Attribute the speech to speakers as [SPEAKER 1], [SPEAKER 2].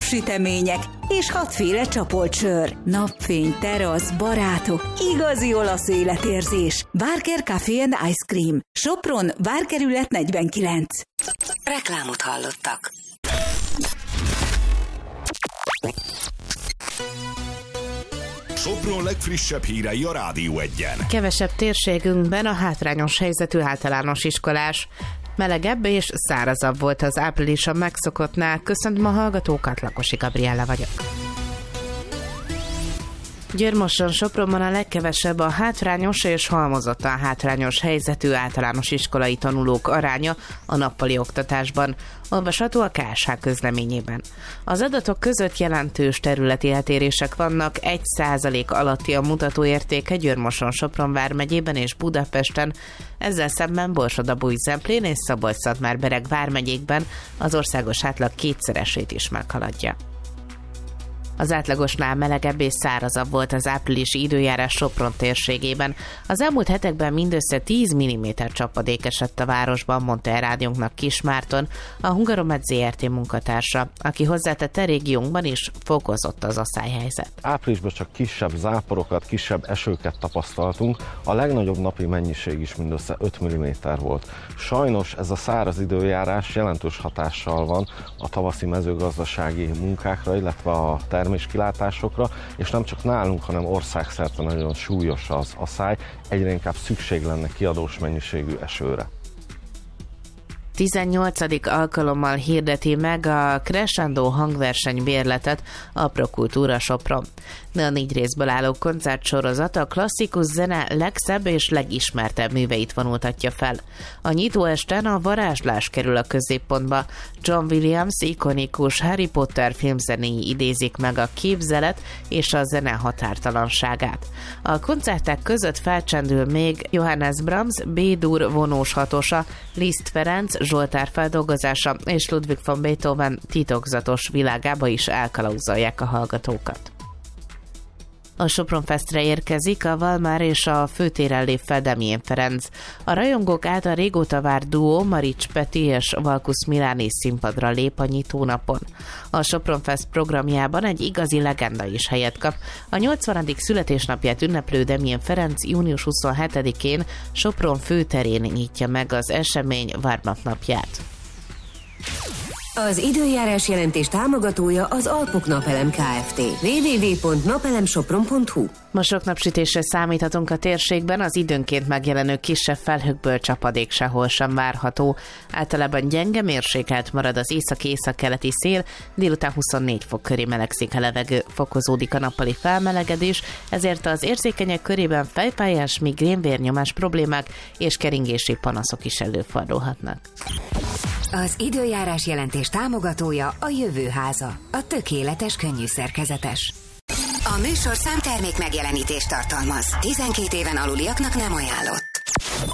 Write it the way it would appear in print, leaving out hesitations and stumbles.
[SPEAKER 1] sütemények és 6 csapolt sör. Napfény, terasz, barátok, igazi olasz életérzés. Barker Café and Ice Cream. Sopron, Várkerület 49.
[SPEAKER 2] Reklámot hallottak.
[SPEAKER 3] Sopron legfrissebb hírei a Rádió Egyen.
[SPEAKER 4] Kevesebb térségünkben a hátrányos helyzetű általános iskolás. Melegebb és szárazabb volt az április a megszokottnál. Köszöntöm a hallgatókat, Lakosi Gabriella vagyok. Győr-Moson, Sopronban a legkevesebb a hátrányos és halmozottan hátrányos helyzetű általános iskolai tanulók aránya a nappali oktatásban, olvasható a KSH közleményében. Az adatok között jelentős területi eltérések vannak, 1% alatti a mutatóértéke Győr-Moson, Sopron vármegyében és Budapesten, ezzel szemben Borsod-Abaúj-Zemplén és Szabolcs-Szatmár-Bereg vármegyékben az országos átlag 2-szeresét is meghaladja. Az átlagosnál melegebb és szárazabb volt az áprilisi időjárás Sopron térségében. Az elmúlt hetekben mindössze 10 mm csapadék esett a városban, mondta el rádiónknak Kis Márton, a Hungaromet Zrt. Munkatársa, aki hozzátette, régiónkban is fokozott az aszályhelyzet.
[SPEAKER 5] Áprilisban csak kisebb záporokat, kisebb esőket tapasztaltunk, a legnagyobb napi mennyiség is mindössze 5 mm volt. Sajnos ez a száraz időjárás jelentős hatással van a tavaszi mezőgazdasági munkákra, illetve a terméskilátásokra, és nem csak nálunk, hanem országszerte nagyon súlyos az aszály, egyre inkább szükség lenne kiadós mennyiségű esőre.
[SPEAKER 4] 18. alkalommal hirdeti meg a Crescendo hangverseny bérletet a Prokultúra Sopron. De a 4 részből álló koncertsorozat a klasszikus zene legszebb és legismertebb műveit vonultatja fel. A nyitóesten a varázslás kerül a középpontba. John Williams ikonikus Harry Potter filmzenéi idézik meg a képzelet és a zene határtalanságát. A koncertek között felcsendül még Johannes Brahms B-dur vonós hatosa, Liszt Ferenc Zsoltár feldolgozása és Ludwig van Beethoven titokzatos világába is elkalauzolják a hallgatókat. A Sopron Festre érkezik a Valmár és a főtéren lép fel Demjén Ferenc. A rajongók által régóta várt duó Marics Peti és Valkusz Miláni színpadra lép a nyitónapon. A Sopron Fest programjában egy igazi legenda is helyet kap. A 80. születésnapját ünneplő Demjén Ferenc június 27-én Sopron főterén nyitja meg az esemény Várnap-napját.
[SPEAKER 2] Az időjárás jelentés támogatója az Alpok Napelem Kft. www.napelemsopron.hu.
[SPEAKER 4] Ma sok napsütésre számíthatunk a térségben, az időnként megjelenő kisebb felhőkből csapadék sehol sem várható. Általában gyenge, mérsékelt marad az észak-északkeleti szél, délután 24 fok köré melegszik a levegő, fokozódik a nappali felmelegedés, ezért az érzékenyek körében fejfájás, migrénvérnyomás problémák és keringési panaszok is előfordulhatnak.
[SPEAKER 2] Az időjárás jelentés támogatója a Jövőháza, a tökéletes könnyű szerkezetes. A műsor számtermék megjelenítést tartalmaz. 12 éven aluliaknak nem ajánlott.